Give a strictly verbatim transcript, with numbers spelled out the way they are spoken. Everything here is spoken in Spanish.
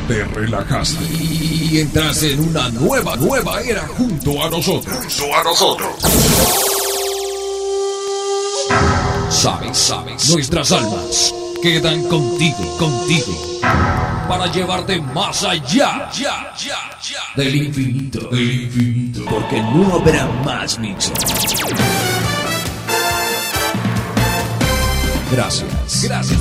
te relajaste y entraste en una nueva, nueva era junto a nosotros. Junto a nosotros. Sabes, sabes, nuestras almas quedan contigo, contigo, para llevarte más allá, ya, ya, ya, del infinito, del infinito, porque no habrá más mixos. Gracias, gracias.